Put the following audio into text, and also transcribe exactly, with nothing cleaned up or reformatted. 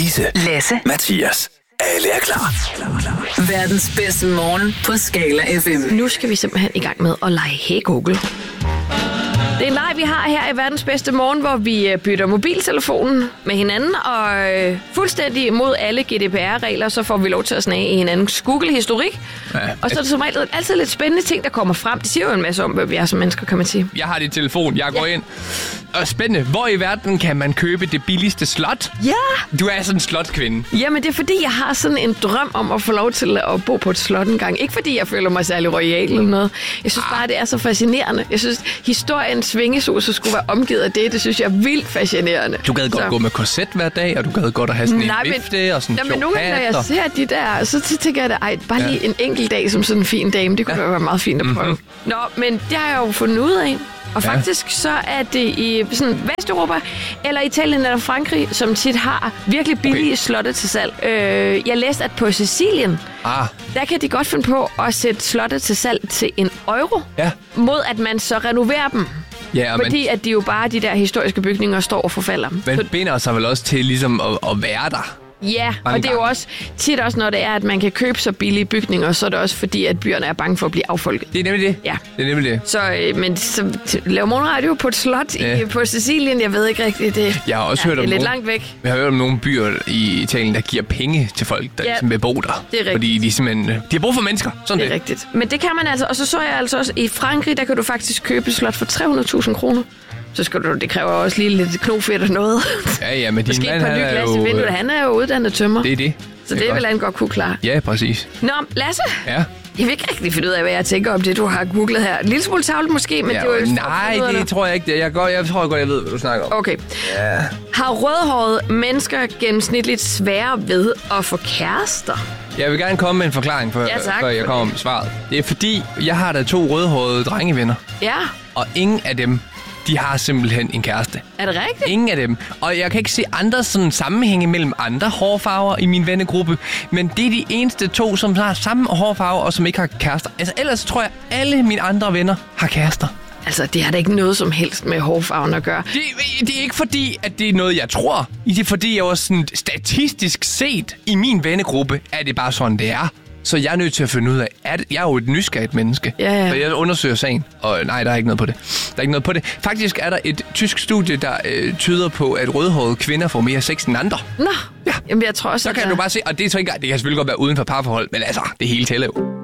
Louise, Lasse, Mathias. Alle er klar. verdens bedste morgen på Skala F M. Nu skal vi simpelthen i gang med at lege Hey Google. Det er en leg, vi har her i verdens bedste morgen, hvor vi bytter mobiltelefonen med hinanden, og øh, fuldstændig imod alle G D P R-regler, så får vi lov til at snage i hinandens Google-historik. Ja. Og så er det som regel altid lidt spændende ting, der kommer frem. Det siger jo en masse om, hvad vi er som mennesker, kan man sige. Jeg har din telefon, jeg går Ja. ind. Og spændende, hvor i verden kan man købe det billigste slot? Ja! Du er sådan en slotkvinde. Jamen, det er fordi, jeg har sådan en drøm om at få lov til at bo på et slot en gang. Ikke fordi jeg føler mig særlig royal eller noget. Jeg synes bare, det er så fascinerende. Jeg synes, historiens svingesus skulle være omgivet af det. Det synes jeg er vildt fascinerende. Du gad godt så. gå med korset hver dag, og du gad godt at have sådan Nej, en men- vifte og sådan Nå, en men nogle gange, når jeg ser de der, så, så tænker jeg, at ej, bare lige en enkelt dag som sådan en fin dame, det kunne ja. være meget fint at prøve. Mm-hmm. Nå, men det har jeg jo fundet ud af. Og Ja. faktisk så er det i sådan Vesteuropa, eller Italien eller Frankrig, som tit har virkelig billige okay. slotte til salg. Øh, jeg læste, at på Sicilien, Ah, der kan de godt finde på at sætte slottet til salg til en euro, ja. mod at man så renoverer dem. Ja, og Fordi man, at de jo bare, de der historiske bygninger, står og forfalder. man Så- binder sig vel også til ligesom at, at være der. Ja, og Mange det er jo gange. også tit også, når det er, at man kan købe så billige bygninger, så er det også fordi, at byerne er bange for at blive affolket. Det er nemlig det. Ja. Det er nemlig det. Så, øh, men så t- laver morgenradio på et slot Ja. i, på Sicilien, jeg ved ikke rigtigt det. Jeg har også ja, hørt om det er lidt nogle- langt væk. Jeg har hørt om nogle byer i Italien, der giver penge til folk, der Ja, ligesom vil bo der. det er rigtigt. Fordi de simpelthen, de har brug for mennesker. Sådan Det er rigtigt. Men det kan man altså, og så så jeg altså også, i Frankrig, der kan du faktisk købe et slot for tre hundrede tusind kroner. Så skal du, det kræver også lige lidt knofedt og noget. Ja, ja, men din Måske et mand, par han nye er glas i jo... vinduet. Han er jo uddannet tømmer. Det er det. så det, det vil han godt kunne klare. Ja, præcis. Nå, Lasse. Ja. Jeg vil ikke rigtig finde ud af, hvad jeg tænker om det, du har googlet her. En lille smule tavlet måske, men ja, det er jo ikke for at nej, finde ud af det tror jeg ikke. Det- Jeg, går, jeg tror godt, jeg ved, hvad du snakker om. Okay. Ja. Har rødhårede mennesker gennemsnitligt sværere ved at få kærester? Jeg vil gerne komme med en forklaring, før, Ja, tak. før jeg kommer med svaret. Det er fordi, jeg har da to rødhårede drengevenner, Ja, og ingen af dem, de har simpelthen en kæreste. er det rigtigt? Ingen af dem. Og jeg kan ikke se andre sådan sammenhænge mellem andre hårfarver i min vennegruppe, men det er de eneste to, som har samme hårfarve og som ikke har kærester. Altså ellers tror jeg, at alle mine andre venner har kærester. Altså, det har da ikke noget som helst med hårfarven at gøre. Det, det er ikke fordi, at det er noget, jeg tror. Det er fordi, jeg også sådan statistisk set i min vennegruppe, er det bare sådan, det er. Så jeg er nødt til at finde ud af, at jeg er jo et nysgerrigt menneske. Ja, ja. Så jeg undersøger sagen, og nej, der er ikke noget på det. Der er ikke noget på det. Faktisk er der et tysk studie, der øh, tyder på, at rødhårede kvinder får mere sex end andre. Nå, Ja. jamen jeg tror også, Så at kan jeg... du bare se, og det er så ikke, det kan selvfølgelig godt være uden for parforhold, men altså, det hele tæller jo.